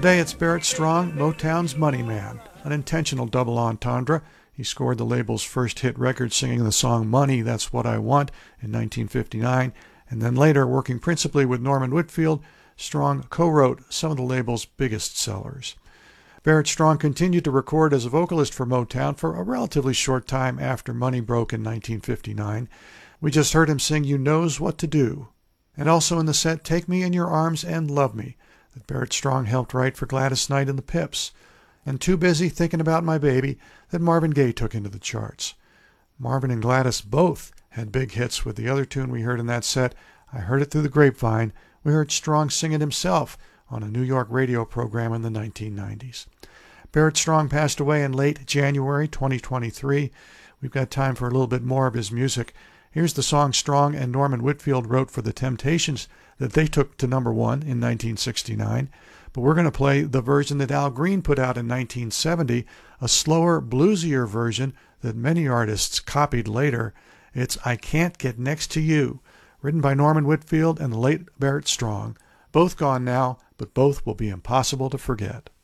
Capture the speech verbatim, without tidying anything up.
Today it's Barrett Strong, Motown's Money Man, an intentional double entendre. He scored the label's first hit record singing the song Money, That's What I Want in nineteen fifty-nine, and then later, working principally with Norman Whitfield, Strong co-wrote some of the label's biggest sellers. Barrett Strong continued to record as a vocalist for Motown for a relatively short time after Money broke in nineteen fifty-nine. We just heard him sing You Knows What to Do, and also in the set Take Me in Your Arms and Love Me, that Barrett Strong helped write for Gladys Knight and the Pips, and Too Busy Thinking About My Baby that Marvin Gaye took into the charts. Marvin and Gladys both had big hits with the other tune we heard in that set, I Heard It Through the Grapevine. We heard Strong sing it himself on a New York radio program in the nineteen nineties. Barrett Strong passed away in late January twenty twenty-three. We've got time for a little bit more of his music. Here's the song Strong and Norman Whitfield wrote for the Temptations that they took to number one in nineteen sixty-nine. But we're going to play the version that Al Green put out in nineteen seventy, a slower, bluesier version that many artists copied later. It's I Can't Get Next to You, written by Norman Whitfield and the late Barrett Strong. Both gone now, but both will be impossible to forget.